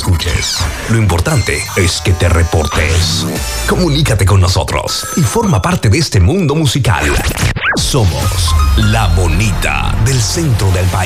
escuches. Lo importante es que te reportes. Comunícate con nosotros y forma parte de este mundo musical. Somos la bonita del centro del país.